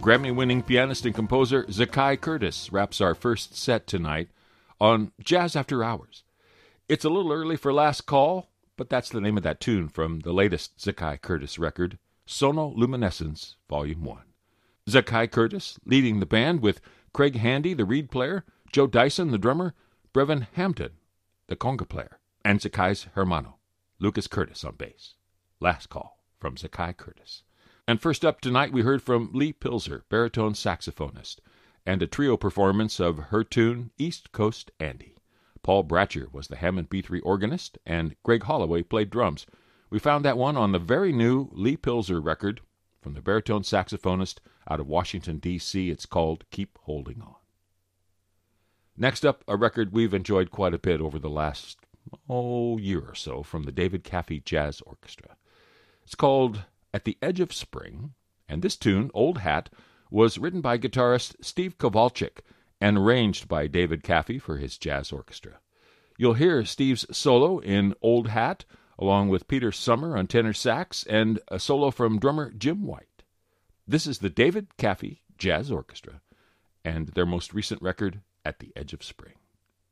Grammy-winning pianist and composer Zakai Curtis wraps our first set tonight on Jazz After Hours. It's a little early for last call, but that's the name of that tune from the latest Zakai Curtis record, Sono Luminescence, Volume 1. Zakai Curtis leading the band with Craig Handy, the reed player, Joe Dyson, the drummer, Brevin Hampton, the conga player, and Zakai's hermano, Lucas Curtis on bass. Last call from Zakai Curtis. And first up tonight we heard from Lee Pilzer, baritone saxophonist, and a trio performance of her tune, East Coast Andy. Paul Bratcher was the Hammond B3 organist, and Greg Holloway played drums. We found that one on the very new Lee Pilzer record from the baritone saxophonist out of Washington, D.C. It's called Keep Holding On. Next up, a record we've enjoyed quite a bit over the last year or so from the David Caffey Jazz Orchestra. It's called At the Edge of Spring, and this tune, Old Hat, was written by guitarist Steve Kowalczyk and arranged by David Caffey for his jazz orchestra. You'll hear Steve's solo in Old Hat, along with Peter Summer on tenor sax and a solo from drummer Jim White. This is the David Caffey Jazz Orchestra and their most recent record, At the Edge of Spring.